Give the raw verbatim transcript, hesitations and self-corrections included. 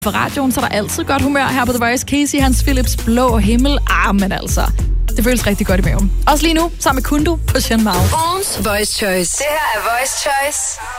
For radioen, så er der altid godt humør her på The Voice. Casey, Hans Philips, Blå Himmel. Ah, men altså, det føles rigtig godt i maven. Også lige nu, sammen med Kundo på Shen Mao. Ugens Voice Choice. Det her er Voice Choice.